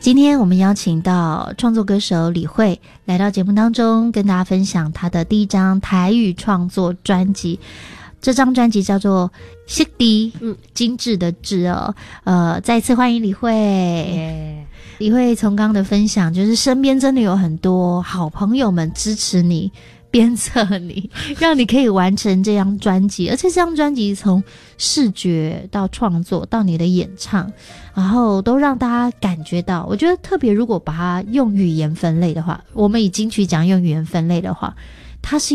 今天我们邀请到创作歌手李慧来到节目当中，跟大家分享她的第一张台语创作专辑。这张专辑叫做色滴，精致的致哦。再一次欢迎李慧。李慧从刚刚的分享，就是身边真的有很多好朋友们支持你、鞭策你，让你可以完成这张专辑。而且这张专辑从视觉到创作到你的演唱，然后都让大家感觉到，我觉得特别如果把它用语言分类的话，我们以金曲奖用语言分类的话，它是